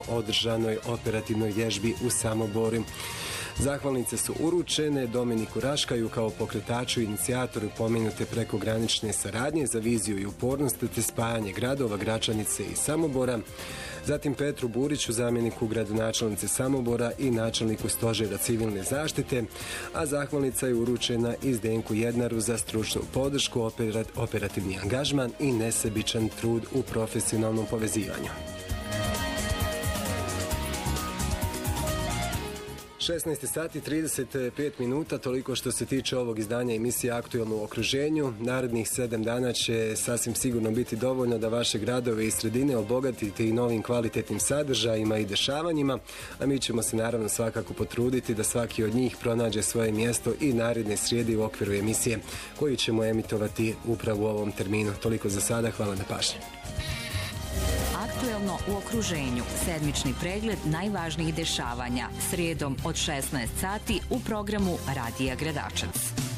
održanoj operativnoj vježbi u Samoboru. Zahvalnice su uručene Dominiku Raškaju kao pokretaču i inicijatoru pomenute prekogranične saradnje za viziju i upornost te spajanje gradova Gračanice i Samobora, zatim Petru Buriću, zamjeniku gradonačelnice Samobora i načelniku stožera civilne zaštite, a zahvalnica je uručena i Zdenku Jednaru za stručnu podršku, operativni angažman i nesebičan trud u profesionalnom povezivanju. 16 sati 35 minuta, toliko što se tiče ovog izdanja emisije Aktuelno u okruženju. Narednih 7 dana će sasvim sigurno biti dovoljno da vaše gradove i sredine obogatite i novim kvalitetnim sadržajima i dešavanjima, a mi ćemo se naravno svakako potruditi da svaki od njih pronađe svoje mjesto i naredne srijede u okviru emisije koju ćemo emitovati upravo u ovom terminu. Toliko za sada, hvala na pažnji. Aktuelno u okruženju. Sedmični pregled najvažnijih dešavanja. Srijedom od 16 sati u programu Radija Gradačac.